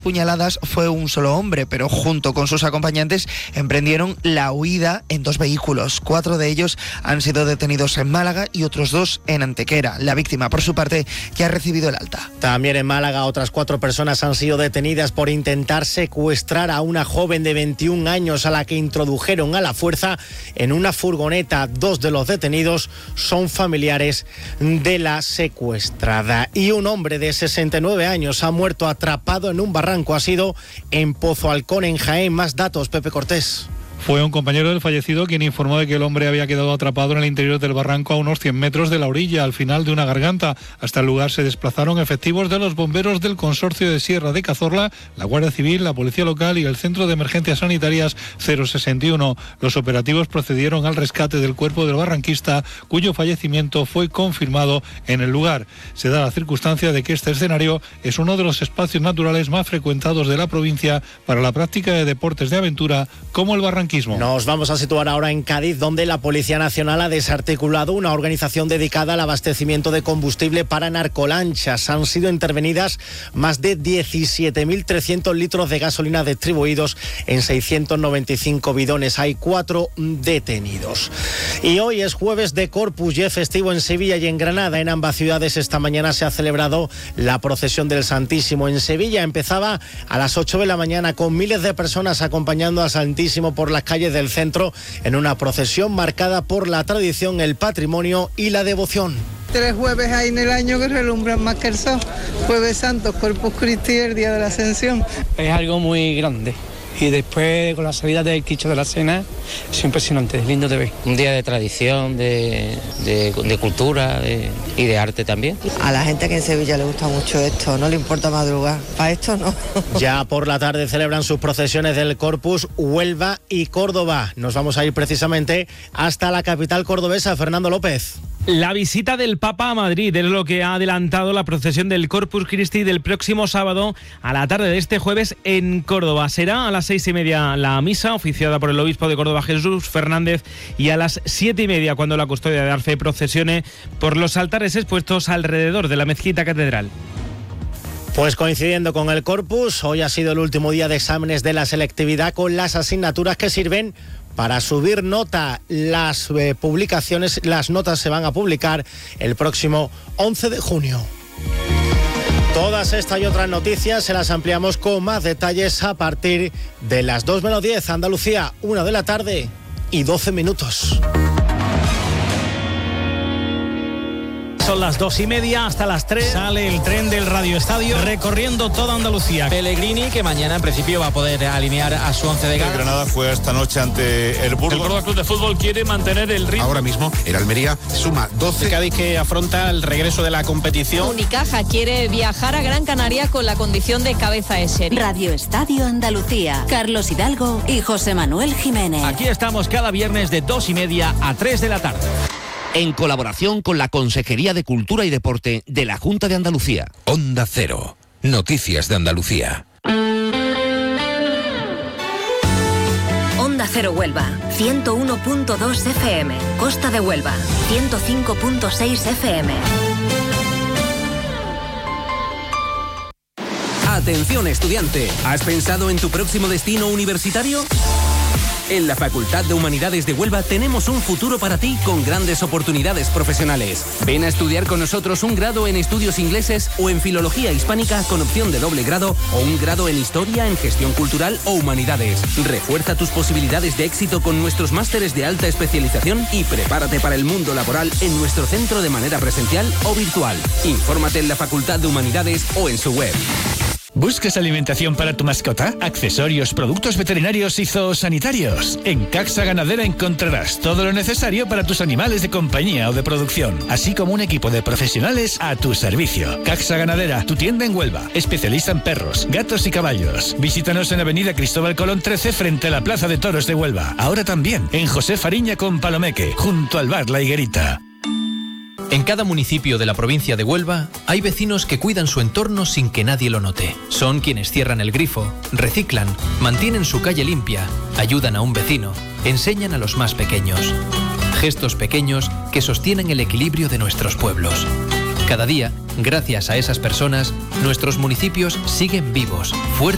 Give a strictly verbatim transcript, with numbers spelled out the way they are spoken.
puñaladas fue un solo hombre, pero junto con sus acompañantes emprendieron la huida en dos vehículos. Cuatro de ellos han sido detenidos en Málaga y otros dos en Antequera. La víctima, por su parte, ya ha recibido el alta. También en Málaga, otras cuatro personas han sido detenidas por intentar secuestrar a una joven de veintiún años a la que introdujeron a la fuerza en una furgoneta. Dos de los detenidos son familiares de la secuestrada. Y un hombre de sesenta y nueve años ha muerto atrapado en un barranco. Ha sido en Pozo Alcón, en Jaén. Más datos, Pepe Cortés. Fue un compañero del fallecido quien informó de que el hombre había quedado atrapado en el interior del barranco a unos cien metros de la orilla, al final de una garganta. Hasta el lugar se desplazaron efectivos de los bomberos del Consorcio de Sierra de Cazorla, la Guardia Civil, la Policía Local y el Centro de Emergencias Sanitarias cero sesenta y uno. Los operativos procedieron al rescate del cuerpo del barranquista, cuyo fallecimiento fue confirmado en el lugar. Se da la circunstancia de que este escenario es uno de los espacios naturales más frecuentados de la provincia para la práctica de deportes de aventura como el barranquismo. Nos vamos a situar ahora en Cádiz, donde la Policía Nacional ha desarticulado una organización dedicada al abastecimiento de combustible para narcolanchas. Han sido intervenidas más de diecisiete mil trescientos litros de gasolina distribuidos en seiscientos noventa y cinco bidones. Hay cuatro detenidos. Y hoy es jueves de Corpus y es festivo en Sevilla y en Granada. En ambas ciudades esta mañana se ha celebrado la procesión del Santísimo. En Sevilla empezaba a las ocho de la mañana con miles de personas acompañando al Santísimo por las calles del centro en una procesión marcada por la tradición, el patrimonio y la devoción. Tres jueves hay en el año que relumbran más que el sol. Jueves Santo, Corpus Christi, el día de la Ascensión. Es algo muy grande. Y después, con la salida del Cristo de la Cena, es impresionante, es lindo de ver. Un día de tradición, de, de, de cultura de, y de arte también. A la gente que en Sevilla le gusta mucho esto, no le importa madrugar. Para esto no. Ya por la tarde celebran sus procesiones del Corpus Huelva y Córdoba. Nos vamos a ir precisamente hasta la capital cordobesa, Fernando López. La visita del Papa a Madrid es lo que ha adelantado la procesión del Corpus Christi del próximo sábado a la tarde de este jueves en Córdoba. Será a las seis y media la misa, oficiada por el obispo de Córdoba, Jesús Fernández, y a las siete y media cuando la custodia de Arce procesione por los altares expuestos alrededor de la mezquita catedral. Pues coincidiendo con el Corpus, hoy ha sido el último día de exámenes de la selectividad con las asignaturas que sirven para subir nota. Las eh, publicaciones, las notas se van a publicar el próximo once de junio. Todas estas y otras noticias se las ampliamos con más detalles a partir de las dos menos diez. Andalucía, una de la tarde y doce minutos. Son las dos y media, hasta las tres sale el tren del Radio Estadio recorriendo toda Andalucía. Pellegrini, que mañana en principio va a poder alinear a su once de gala. El Granada fue esta noche ante el Burgos. El Córdoba Club de Fútbol quiere mantener el ritmo. Ahora mismo el Almería suma doce. El Cádiz, que afronta el regreso de la competición. Unicaja quiere viajar a Gran Canaria con la condición de cabeza de serie. Radio Estadio Andalucía. Carlos Hidalgo y José Manuel Jiménez. Aquí estamos cada viernes de dos y media a tres de la tarde. En colaboración con la Consejería de Cultura y Deporte de la Junta de Andalucía. Onda Cero. Noticias de Andalucía. Onda Cero Huelva, ciento uno punto dos F M. Costa de Huelva, ciento cinco punto seis F M. Atención, estudiante. ¿Has pensado en tu próximo destino universitario? En la Facultad de Humanidades de Huelva tenemos un futuro para ti con grandes oportunidades profesionales. Ven a estudiar con nosotros un grado en estudios ingleses o en filología hispánica con opción de doble grado o un grado en historia, en gestión cultural o humanidades. Refuerza tus posibilidades de éxito con nuestros másteres de alta especialización y prepárate para el mundo laboral en nuestro centro de manera presencial o virtual. Infórmate en la Facultad de Humanidades o en su web. ¿Buscas alimentación para tu mascota? Accesorios, productos veterinarios y zoosanitarios. En Caxa Ganadera encontrarás todo lo necesario para tus animales de compañía o de producción, así como un equipo de profesionales a tu servicio. Caxa Ganadera, tu tienda en Huelva, especialista en perros, gatos y caballos. Visítanos en Avenida Cristóbal Colón trece frente a la Plaza de Toros de Huelva. Ahora también en José Fariña con Palomeque, junto al bar La Higuerita. En cada municipio de la provincia de Huelva hay vecinos que cuidan su entorno sin que nadie lo note. Son quienes cierran el grifo, reciclan, mantienen su calle limpia, ayudan a un vecino, enseñan a los más pequeños. Gestos pequeños que sostienen el equilibrio de nuestros pueblos. Cada día, gracias a esas personas, nuestros municipios siguen vivos, fuertes